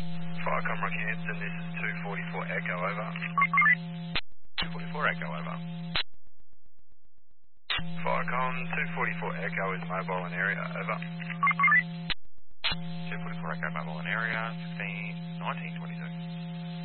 Firecom Rockhampton, this is 244 Echo, over. 244 Echo, over. Firecom, 244 Echo is mobile in area, over. 244 Echo, mobile in area, 16, 19, 22.